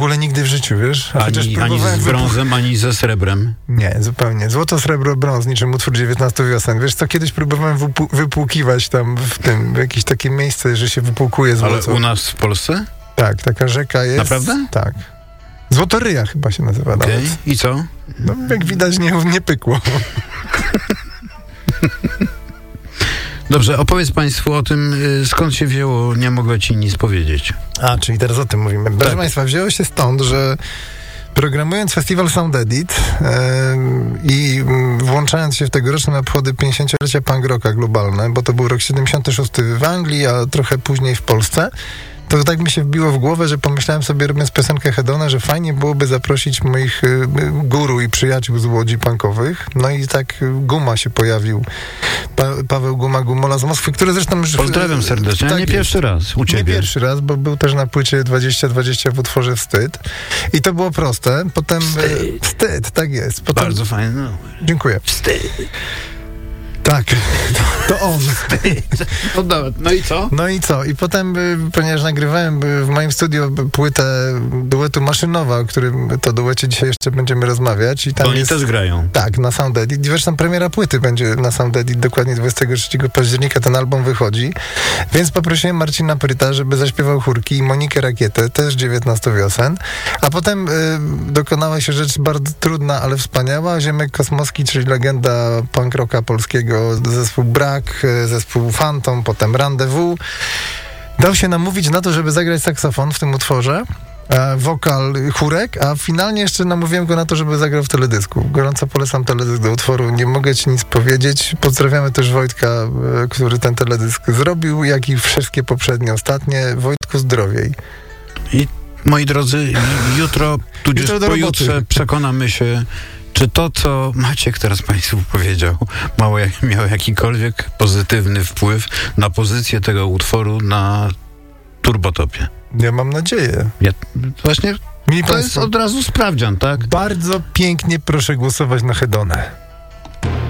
ogóle nigdy w życiu, wiesz? Ani z brązem, ani ze srebrem. Nie, zupełnie. Złoto, srebro, brąz, niczym utwór 19 wiosen. Wiesz co, kiedyś próbowałem wypłukiwać tam w jakieś takie miejsce, że się wypłukuje złoto. Ale u nas w Polsce? Tak, taka rzeka jest. Naprawdę? Tak. Złotoryja chyba się nazywa nawet. I co? No, jak widać, nie pykło. Dobrze, opowiedz państwu o tym, skąd się wzięło Nie mogę ci nic powiedzieć. Czyli teraz o tym mówimy. Proszę Państwa, wzięło się stąd, że programując festiwal Sound Edit i włączając się w tegoroczne obchody 50-lecia punk rocka globalne, bo to był rok 76 w Anglii, a trochę później w Polsce, to tak mi się wbiło w głowę, że pomyślałem sobie, robiąc piosenkę Hedona, że fajnie byłoby zaprosić moich guru i przyjaciół z łodzi punkowych. No i tak Guma się pojawił. Paweł Gumola z Moskwy, który zresztą już... Pozdrawiam serdecznie, nie pierwszy raz u ciebie. Nie pierwszy raz, bo był też na płycie 2020 w utworze Wstyd. I to było proste. Potem... Wstyd, tak jest. Potem... Bardzo fajne. Dziękuję. Wstyd. Tak, to on. No i co? No i co? I potem, ponieważ nagrywałem w moim studiu płytę duetu Maszynowa, o którym to duecie dzisiaj jeszcze będziemy rozmawiać. I tam Oni też grają. Tak, na Sound Edit. Zresztą premiera płyty będzie na Sound Edit, dokładnie 23 października ten album wychodzi. Więc poprosiłem Marcina Pryta, żeby zaśpiewał chórki i Monikę Rakietę, też 19 wiosen. A potem dokonała się rzecz bardzo trudna, ale wspaniała. Ziemek Kosmowski, czyli legenda punk rocka polskiego, zespół Brak, zespół Phantom, potem Rendezvous. Dał się namówić na to, żeby zagrać saksofon w tym utworze, wokal, chórek, a finalnie jeszcze namówiłem go na to, żeby zagrał w teledysku. Gorąco polecam teledysk do utworu Nie mogę ci nic powiedzieć. Pozdrawiamy też Wojtka, który ten teledysk zrobił, jak i wszystkie poprzednie, ostatnie. Wojtku, zdrowiej. I moi drodzy, jutro, tudzież pojutrze przekonamy się, czy to, co Maciek teraz państwu powiedział, miało jakikolwiek pozytywny wpływ na pozycję tego utworu na Turbotopie. Ja mam nadzieję. Właśnie to jest od razu sprawdzian, tak? Bardzo pięknie proszę głosować na Hedonę.